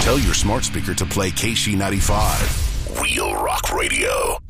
Tell your smart speaker to play KC95. Real Rock Radio.